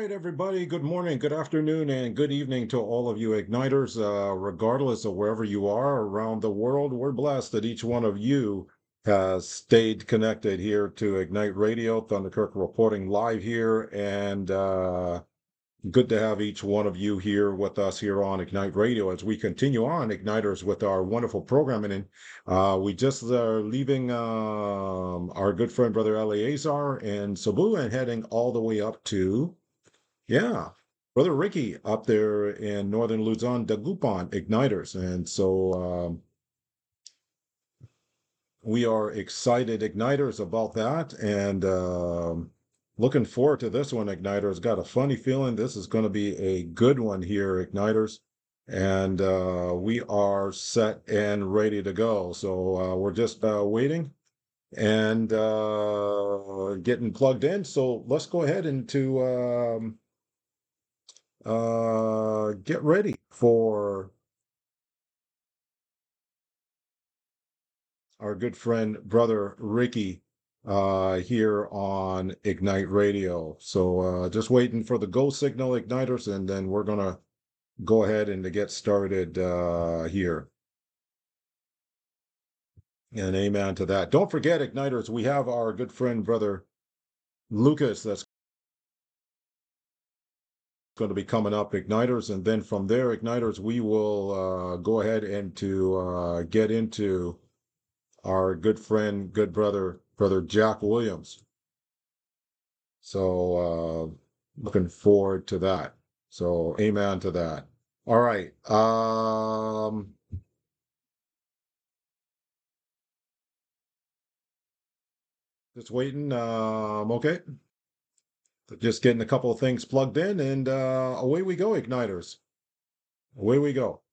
right, everybody. Good morning, good afternoon, and good evening to all of you Igniters, regardless of wherever you are around the world. We're blessed that each one of you has stayed connected here to Ignite Radio. Thunderkirk reporting live here, and good to have each one of you here with us here on Ignite Radio as we continue on Igniters with our wonderful programming. And we just are leaving our good friend Brother Eleazar in Cebu and heading all the way up to, yeah, Brother Ricky up there in northern Luzon, Dagupan Igniters. And so we are excited Igniters about that, and looking forward to this one, Igniters. Got a funny feeling this is going to be a good one here, Igniters. And we are set and ready to go. So we're just waiting and getting plugged in. So let's go ahead and get ready for our good friend, Brother Ricky, here on Ignite Radio. So just waiting for the go signal, Igniters, and then we're going to go ahead and to get started here. And amen to that. Don't forget, Igniters, we have our good friend, Brother Lucas, that's going to be coming up, Igniters. And then from there, Igniters, we will go ahead and to get into our good friend, good brother, Brother Jack Williams. So looking forward to that. So amen to that. All right. Just waiting. Okay. Just getting a couple of things plugged in, and away we go, Igniters. Away we go.